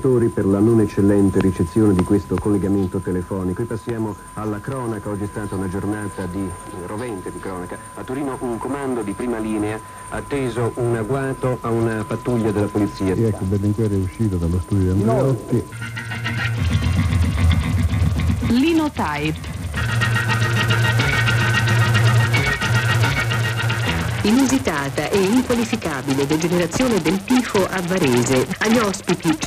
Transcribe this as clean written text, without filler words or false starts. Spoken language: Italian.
ascoltatori per la non eccellente ricezione di questo collegamento telefonico. E passiamo alla cronaca. Oggi è stata una giornata rovente di cronaca. A Torino un comando di prima linea ha atteso un agguato a una pattuglia della polizia. E ecco, Berlinguer è uscito dallo studio di Andreotti. Linotype. Inusitata e inqualificabile degenerazione del tifo a Varese. Agli ospiti